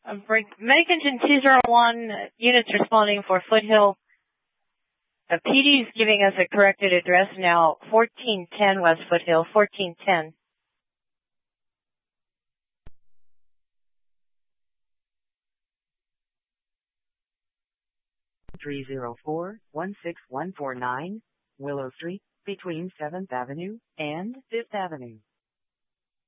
Medication 201 units responding for Foothill. PD is giving us a corrected address now, 1410 West Foothill, 1410. Three 16149 Willow Street between 7th Avenue and 5th Avenue.